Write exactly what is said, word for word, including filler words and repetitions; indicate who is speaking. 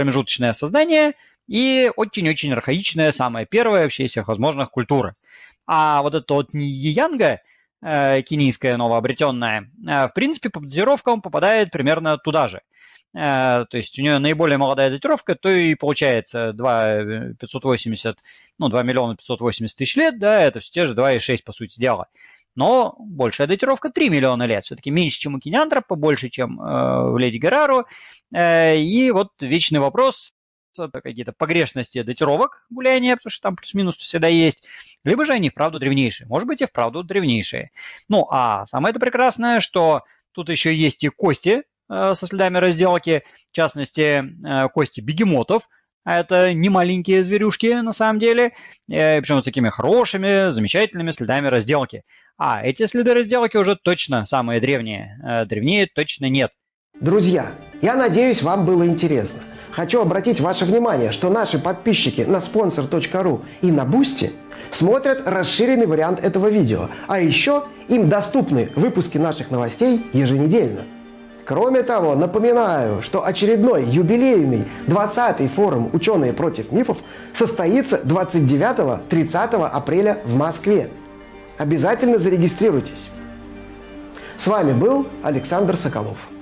Speaker 1: промежуточное сознание и очень-очень архаичная, самая первая вообще из всех возможных культура. А вот это вот Ньянга, э, кенийская новообретенная, э, в принципе, по датировкам попадает примерно туда же. Э, то есть у нее наиболее молодая датировка, то и получается два пятьсот восемьдесят, ну, два миллиона пятьсот восемьдесят тысяч лет, да, это все те же два и шесть, по сути дела. Но большая датировка три миллиона лет, все-таки меньше, чем у Кинеантропа, больше, чем э, в Леди Герару. Э, и вот вечный вопрос, это какие-то погрешности датировок гуляния, потому что там плюс-минус всегда есть, либо же они вправду древнейшие. Может быть, и вправду древнейшие. Ну, а самое это прекрасное, что тут еще есть и кости э, со следами разделки, в частности, э, кости бегемотов. А это не маленькие зверюшки, на самом деле, э, причем с такими хорошими, замечательными следами разделки. А эти следы разделки уже точно самые древние. Э, древнее точно нет.
Speaker 2: Друзья, я надеюсь, вам было интересно. Хочу обратить ваше внимание, что наши подписчики на спонсор точка ру и на Boosty смотрят расширенный вариант этого видео, а еще им доступны выпуски наших новостей еженедельно. Кроме того, напоминаю, что очередной юбилейный двадцатый форум «Ученые против мифов» состоится двадцать девятого — тридцатого апреля в Москве. Обязательно зарегистрируйтесь. С вами был Александр Соколов.